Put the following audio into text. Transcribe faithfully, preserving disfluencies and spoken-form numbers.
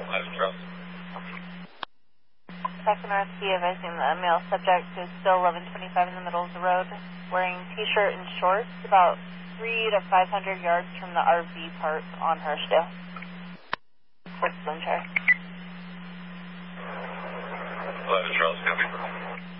eleven Charles. Second R S P advising the male subject is still eleven twenty-five in the middle of the road, wearing t-shirt and shorts, about three to five hundred yards from the R V park on Hurstdale. Towards Sunshine. eleven Charles, copy.